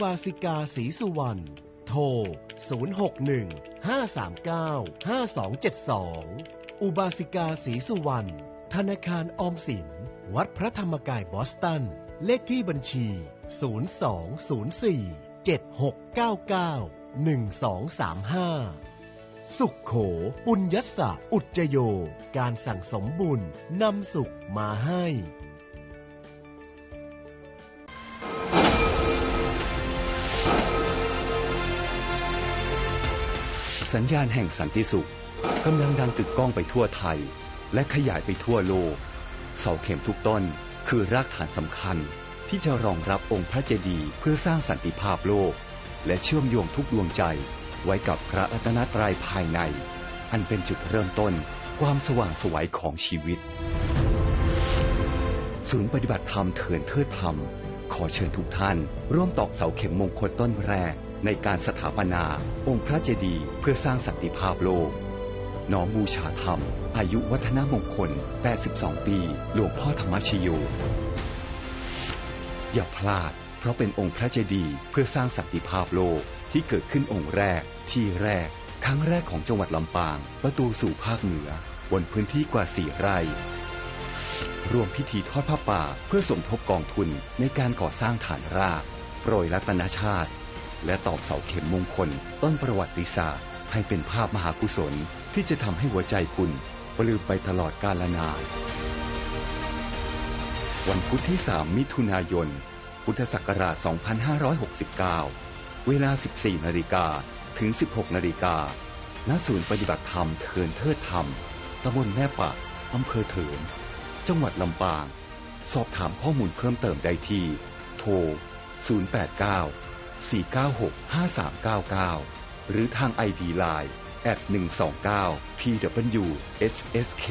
บาสิกาศรีสุวรรณโทร061-539-5272อุบาสิกาศรีสุวรรณธนาคารออมสินวัดพระธรรมกายบอสตันเลขที่บัญชี020476991235สุขโขปุญญัสสะอุจจโยการสั่งสมบุญนำสุขมาให้สัญญาณแห่งสันติสุขกำลังดังกึกก้องไปทั่วไทยและขยายไปทั่วโลกเสาเข็มทุกต้นคือรากฐานสำคัญที่จะรองรับองค์พระเจดีย์เพื่อสร้างสันติภาพโลกและเชื่อมโยงทุกดวงใจไว้กับพระรัตนตรัยภายในอันเป็นจุดเริ่มต้นความสว่างไสวของชีวิตศูนย์ปฏิบัติธรรมเถินเทิดธรรมขอเชิญทุกท่านร่วมตอกเสาเข็มมงคลต้นแรกในการสถาปนาองค์พระเจดีย์เพื่อสร้างสันติภาพโลกน้อมบูชาธรรมอายุวัฒนมงคล82ปีหลวงพ่อธรรมชโยอย่าพลาดเพราะเป็นองค์พระเจดีย์เพื่อสร้างสันติภาพโลกที่เกิดขึ้นองค์แรกที่แรกครั้งแรกของจังหวัดลำปางประตูสู่ภาคเหนือบนพื้นที่กว่า4 ไร่รวมพิธีทอดผ้าป่าเพื่อสมทบกองทุนในการก่อสร้างฐานรากโปรยรัตนชาติและตอกเสาเข็มมงคลต้นประวัติศาสตร์ให้เป็นภาพมหากุศลที่จะทำให้หัวใจคุณปลื้มไปตลอดกาลนานวันพุธที่3 มิถุนายน พุทธศักราช 2569 เวลา 14 นาฬิกาถึง 16 นาฬิกา ณ ศูนย์ปฏิบัติธรรมเถินเทิดธรรม ตำบลแม่ปะ อำเภอเถิน จังหวัดลำปาง สอบถามข้อมูลเพิ่มเติมได้ที่ โทร 089-496-5399 หรือทาง ID Line @129PWHSK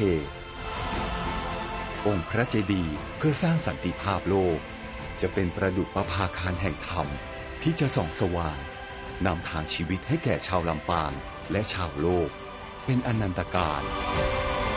องค์พระเจดีย์เพื่อสร้างสันติภาพโลกจะเป็นประดุจประภาคารแห่งธรรมที่จะส่องสว่างนำทางชีวิตให้แก่ชาวลำปางและชาวโลกเป็นอนันตการ